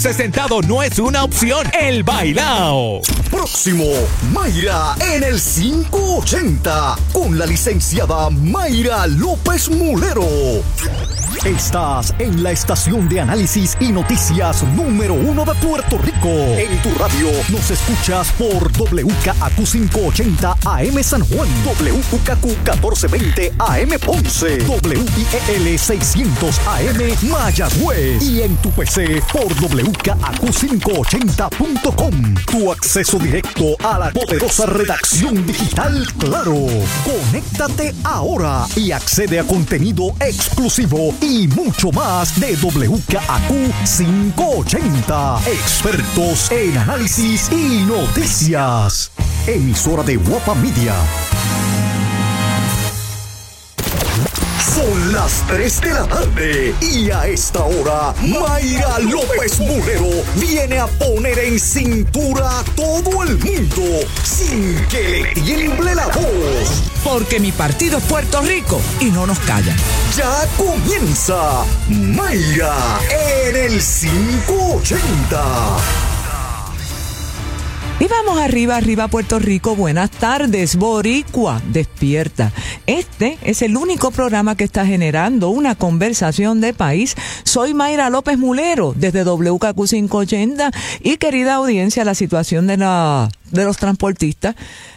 Sentado no es una opción. El bailao. Próximo, Mayra en el 580 con la licenciada Mayra López Mulero. Estás en la estación de análisis y noticias número 1 de Puerto Rico. En tu radio nos escuchas por WKAQ 580 AM San Juan, WKQ 1420 AM Ponce, WIEL 600 AM Mayagüez y en tu PC por WKAQ580.com. Tu acceso directo a la poderosa redacción digital Claro. Conéctate ahora y accede a contenido exclusivo y mucho más de WKAQ 580. Expertos en análisis y noticias. Emisora de Guapa Media. Son las 3 de la tarde y a esta hora Mayra López Mulero viene a poner en cintura a todo el mundo sin que le tiemble la voz. Porque mi partido es Puerto Rico y no nos callan. Ya comienza Mayra en el 580. Y vamos arriba Puerto Rico. Buenas tardes, Boricua, despierta. Este es el único programa que está generando una conversación de país. Soy Mayra López Mulero, desde WKQ 580. Y querida audiencia, la situación de los transportistas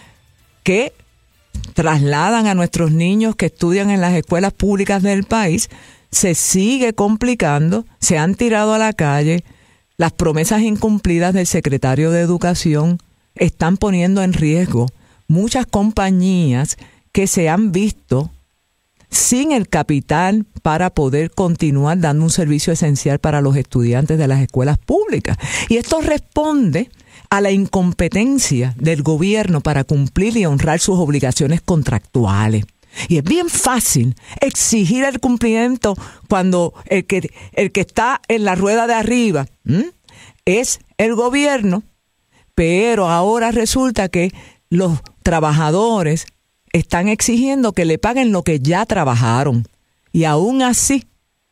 que trasladan a nuestros niños que estudian en las escuelas públicas del país se sigue complicando. Se han tirado a la calle. Las promesas incumplidas del secretario de Educación están poniendo en riesgo muchas compañías que se han visto sin el capital para poder continuar dando un servicio esencial para los estudiantes de las escuelas públicas. Y esto responde a la incompetencia del gobierno para cumplir y honrar sus obligaciones contractuales. Y es bien fácil exigir el cumplimiento cuando el que está en la rueda de arriba es el gobierno, pero ahora resulta que los trabajadores están exigiendo que le paguen lo que ya trabajaron y aún así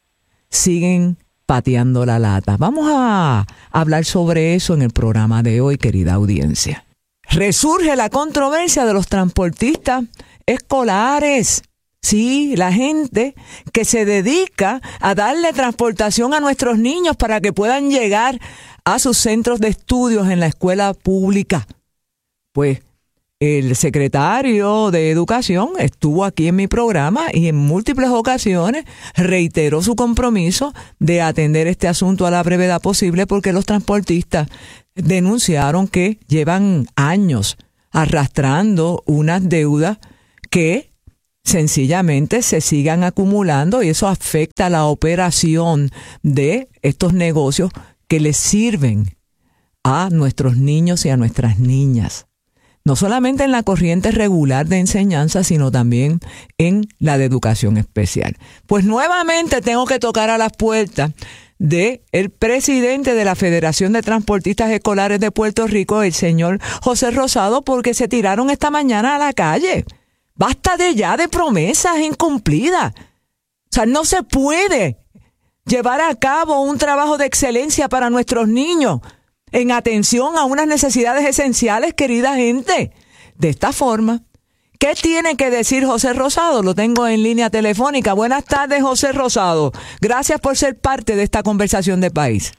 siguen pateando la lata. Vamos a hablar sobre eso en el programa de hoy, querida audiencia. Resurge la controversia de los transportistas escolares. Sí, la gente que se dedica a darle transportación a nuestros niños para que puedan llegar a sus centros de estudios en la escuela pública. Pues el secretario de Educación estuvo aquí en mi programa y en múltiples ocasiones reiteró su compromiso de atender este asunto a la brevedad posible, porque los transportistas denunciaron que llevan años arrastrando unas deudas que sencillamente se sigan acumulando, y eso afecta la operación de estos negocios que les sirven a nuestros niños y a nuestras niñas. No solamente en la corriente regular de enseñanza, sino también en la de educación especial. Pues nuevamente tengo que tocar a las puertas de el presidente de la Federación de Transportistas Escolares de Puerto Rico, el señor José Rosado, porque se tiraron esta mañana a la calle. Basta de promesas incumplidas. O sea, no se puede llevar a cabo un trabajo de excelencia para nuestros niños en atención a unas necesidades esenciales, querida gente, de esta forma. ¿Qué tiene que decir José Rosado? Lo tengo en línea telefónica. Buenas tardes, José Rosado. Gracias por ser parte de esta conversación de país.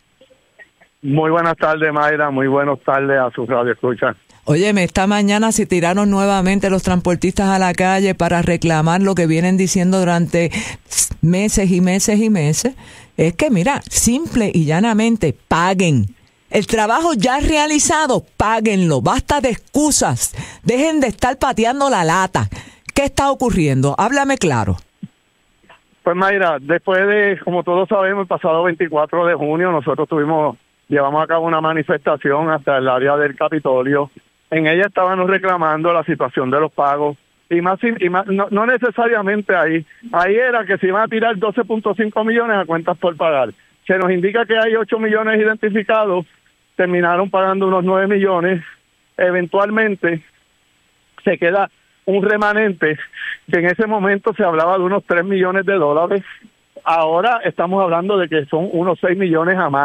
Muy buenas tardes, Mayra. Muy buenas tardes a sus radioescuchas. Óyeme, esta mañana se tiraron nuevamente los transportistas a la calle para reclamar lo que vienen diciendo durante meses y meses y meses. Es que, mira, simple y llanamente, paguen. El trabajo ya realizado, páguenlo. Basta de excusas. Dejen de estar pateando la lata. ¿Qué está ocurriendo? Háblame claro. Pues, Mayra, después de, como todos sabemos, el pasado 24 de junio, nosotros llevamos a cabo una manifestación hasta el área del Capitolio. En ella estábamos reclamando la situación de los pagos, y más no necesariamente ahí era que se iban a tirar 12.5 millones a cuentas por pagar. Se nos indica que hay 8 millones identificados, terminaron pagando unos 9 millones, eventualmente se queda un remanente que en ese momento se hablaba de unos 3 millones de dólares. Ahora estamos hablando de que son unos 6 millones a mayo.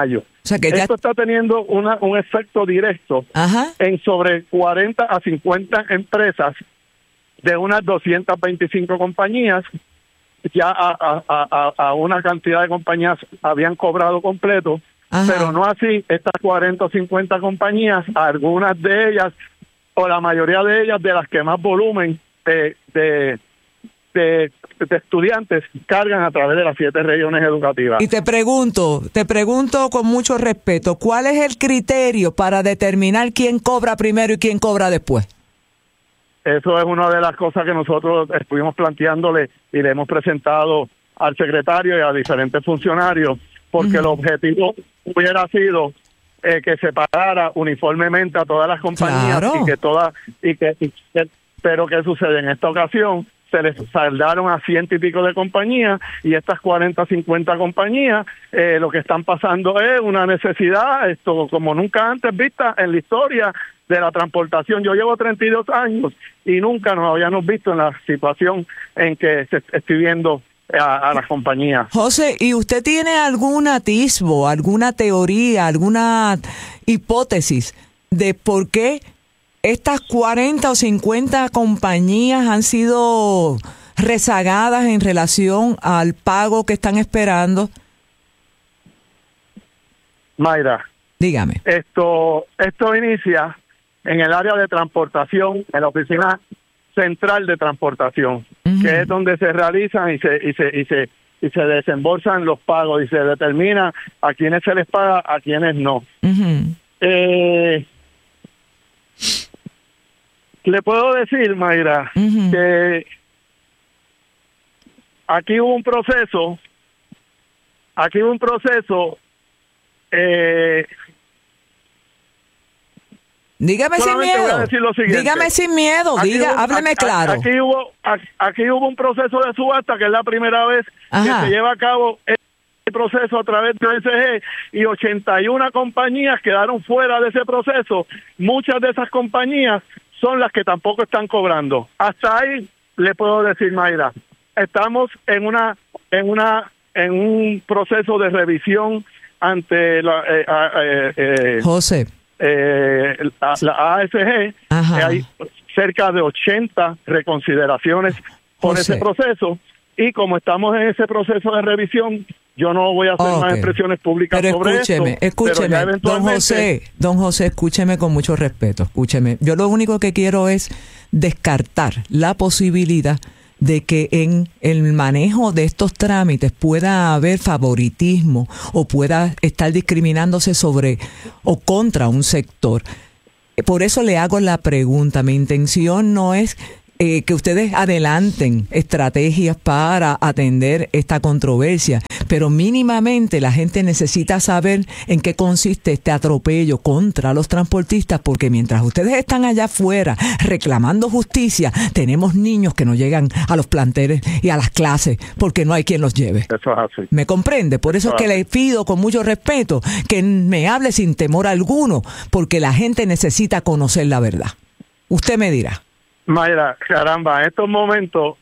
sea que esto está teniendo un efecto directo en sobre 40 a 50 empresas de unas 225 compañías. Ya a una cantidad de compañías habían cobrado completo, pero no así estas 40 o 50 compañías, algunas de ellas, o la mayoría de ellas, de las que más volumen de estudiantes cargan a través de las 7 regiones educativas. Y te pregunto con mucho respeto, ¿cuál es el criterio para determinar quién cobra primero y quién cobra después? Eso es una de las cosas que nosotros estuvimos planteándole y le hemos presentado al secretario y a diferentes funcionarios, porque el objetivo hubiera sido que se pagara uniformemente a todas las compañías. Claro. Pero ¿qué sucede? En esta ocasión se les saldaron a 100 y pico de compañías, y estas 40, 50 compañías lo que están pasando es una necesidad, esto como nunca antes vista en la historia de la transportación. Yo llevo 32 años y nunca nos habíamos visto en la situación en que se estoy viendo a las compañías. José, ¿y usted tiene algún atisbo, alguna teoría, alguna hipótesis de por qué estas 40 o 50 compañías han sido rezagadas en relación al pago que están esperando? Mayra, dígame. Esto inicia en el área de transportación, en la oficina central de transportación, que es donde se realizan y se desembolsan los pagos y se determina a quiénes se les paga, a quiénes no. Le puedo decir, Mayra, que aquí hubo un proceso, dígame sin miedo. Dígame sin miedo. Hábleme claro. Aquí hubo un proceso de subasta que es la primera vez que se lleva a cabo el proceso a través de OSG, y 81 compañías quedaron fuera de ese proceso. Muchas de esas compañías son las que tampoco están cobrando. Hasta ahí le puedo decir, Mayra, estamos en un proceso de revisión ante la José. La ASG. Hay cerca de 80 reconsideraciones por ese proceso, y como estamos en ese proceso de revisión, yo no voy a hacer más expresiones públicas sobre escúcheme, don José, escúcheme con mucho respeto, escúcheme. Yo lo único que quiero es descartar la posibilidad de que en el manejo de estos trámites pueda haber favoritismo o pueda estar discriminándose sobre o contra un sector. Por eso le hago la pregunta. Mi intención no es que ustedes adelanten estrategias para atender esta controversia, pero mínimamente la gente necesita saber en qué consiste este atropello contra los transportistas, porque mientras ustedes están allá afuera reclamando justicia, tenemos niños que no llegan a los planteles y a las clases porque no hay quien los lleve. Eso es así. ¿Me comprende? Por eso es que le pido con mucho respeto que me hable sin temor alguno, porque la gente necesita conocer la verdad. Usted me dirá. Mayra, caramba, en estos momentos